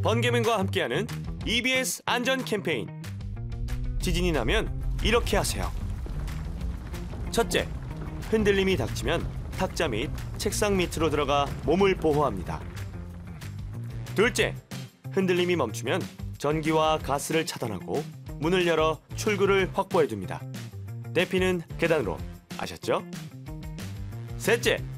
번개맨과 함께하는 EBS 안전 캠페인. 지진이 나면 이렇게 하세요. 첫째, 흔들림이 닥치면 탁자 및 책상 밑으로 들어가 몸을 보호합니다. 둘째, 흔들림이 멈추면 전기와 가스를 차단하고 문을 열어 출구를 확보해둡니다. 대피는 계단으로. 아셨죠? 셋째,